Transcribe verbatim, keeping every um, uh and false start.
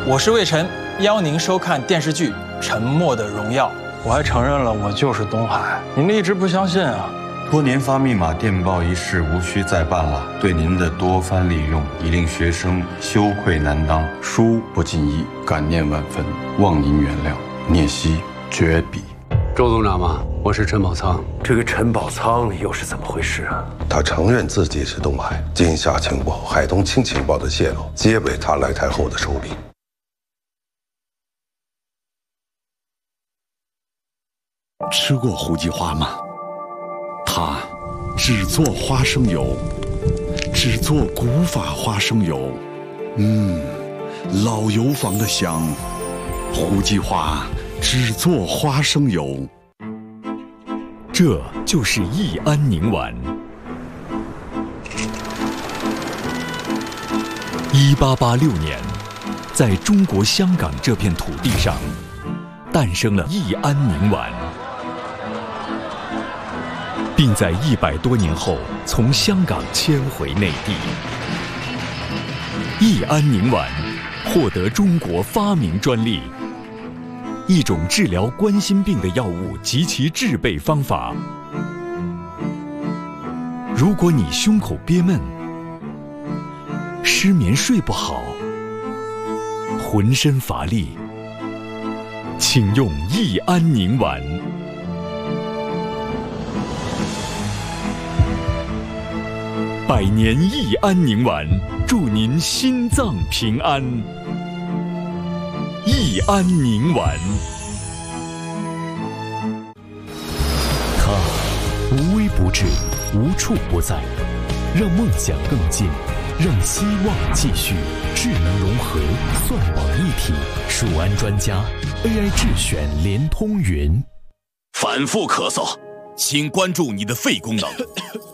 我是魏晨，邀您收看电视剧《沉默的荣耀》。 我还承认了，我就是东海。你们一直不相信啊！ 托您发密码电报一事，无需再办了。对您的多番利用，已令学生羞愧难当，书不尽意，感念万分，望您原谅。聂希绝笔。 周总长吗？我是陈宝仓。 这个陈宝仓又是怎么回事啊？ 他承认自己是东海，金夏情报、海东青情报的泄露，皆为他来台后的手笔。 吃过胡记花吗？它只做花生油，只做古法花生油，嗯，老油坊的香。胡记花只做花生油。 这就是益安宁丸。一八八六年，在中国香港这片土地上，诞生了益安宁丸，并在一百多年后从香港迁回内地。益安宁丸获得中国发明专利。一种治疗冠心病的药物及其制备方法。如果你胸口憋闷、失眠睡不好、浑身乏力，请用益安宁丸。百年益安宁丸，祝您心脏平安。益安宁丸，它无微不至，无处不在，让梦想更近，让希望继续。智能融合，算网一体，数安专家 A I 智选联通云。 反复咳嗽，请关注你的肺功能。